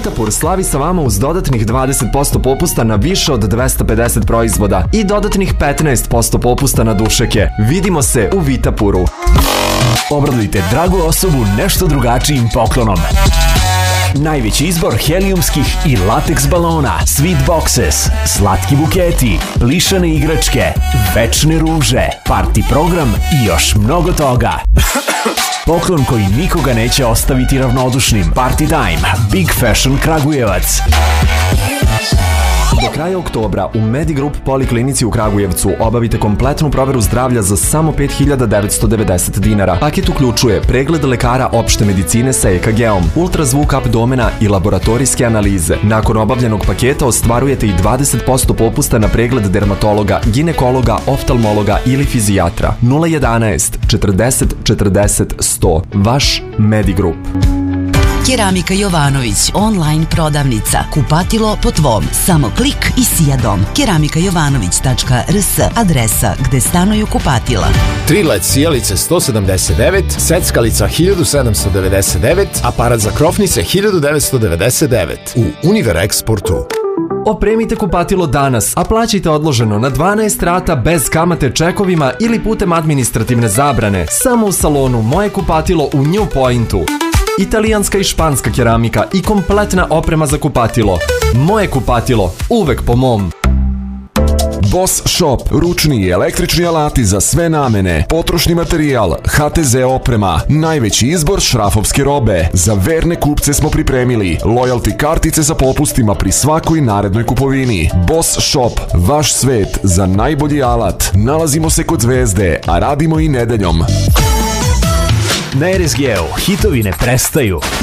Vitapur slavi sa vama uz dodatnih 20% popusta na više od 250 proizvoda i dodatnih 15% popusta na dušeke. Vidimo se u Vitapuru. Obradujte dragu osobu nešto drugačijim poklonom. Najveći izbor helijumskih i lateks balona, sweet boxes, slatki buketi, plišane igračke, večne ruže, party program i još mnogo toga. Poklon koji nikoga neće ostaviti ravnodušnim. Party time, Big Fashion Kragujevac. Do kraja oktobra u Medigroup Poliklinici u Kragujevcu obavite kompletnu proveru zdravlja za samo 5.990 dinara. Paket uključuje pregled lekara opšte medicine sa EKG-om, ultrazvuk abdomena i laboratorijske analize. Nakon obavljenog paketa ostvarujete i 20% popusta na pregled dermatologa, ginekologa, oftalmologa ili fizijatra. 011 40 40 100. Vaš Medigroup. Keramika Jovanović, online prodavnica. Kupatilo po tvom. Samo klik i sija dom. keramikajovanović.rs, adresa gde stanuju kupatila. Trilet sijalice 179, seckalica 1799, aparat za krofnice 1999 u Univer Eksportu. Opremite kupatilo danas, a plaćajte odloženo na 12 rata bez kamate čekovima ili putem administrativne zabrane. Samo u salonu Moje kupatilo u New Pointu. Italijanska i španska keramika i kompletna oprema za kupatilo. Moje kupatilo, uvek po mom. Boss Shop, ručni i električni alati za sve namene, potrošni materijal, HTZ oprema, najveći izbor šrafovske robe. Za verne kupce smo pripremili loyalty kartice sa popustima pri svakoj narednoj kupovini. Boss Shop, vaš svet za najbolji alat. Nalazimo se kod Zvezde, a radimo i nedeljom. Na RSG-u hitovi ne prestaju.